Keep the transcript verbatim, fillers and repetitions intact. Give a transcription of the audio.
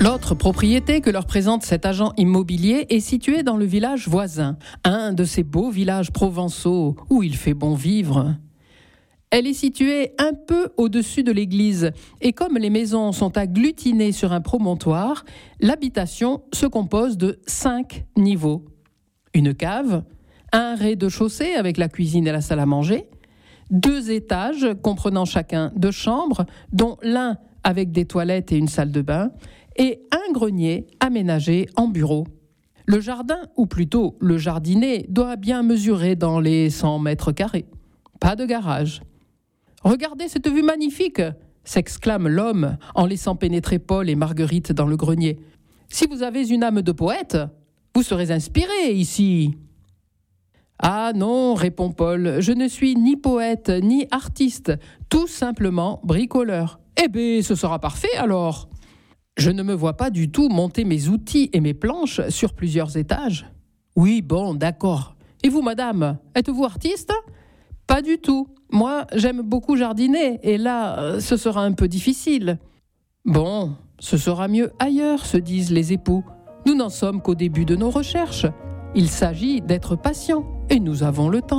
L'autre propriété que leur présente cet agent immobilier est située dans le village voisin, un de ces beaux villages provençaux où il fait bon vivre. Elle est située un peu au-dessus de l'église et comme les maisons sont agglutinées sur un promontoire, l'habitation se compose de cinq niveaux. Une cave, un rez-de-chaussée avec la cuisine et la salle à manger, deux étages comprenant chacun deux chambres, dont l'un avec des toilettes et une salle de bain, et un grenier aménagé en bureau. Le jardin, ou plutôt le jardinet, doit bien mesurer dans les cent mètres carrés. Pas de garage. « Regardez cette vue magnifique !» s'exclame l'homme en laissant pénétrer Paul et Marguerite dans le grenier. « Si vous avez une âme de poète, vous serez inspiré ici. » « Ah non, répond Paul, je ne suis ni poète ni artiste, tout simplement bricoleur. »« Eh bien, ce sera parfait alors !» Je ne me vois pas du tout monter mes outils et mes planches sur plusieurs étages. « Oui, bon, d'accord. Et vous, madame, êtes-vous artiste ?»« Pas du tout. Moi, j'aime beaucoup jardiner, et là, ce sera un peu difficile. »« Bon, ce sera mieux ailleurs, se disent les époux. Nous n'en sommes qu'au début de nos recherches. Il s'agit d'être patient, et nous avons le temps. »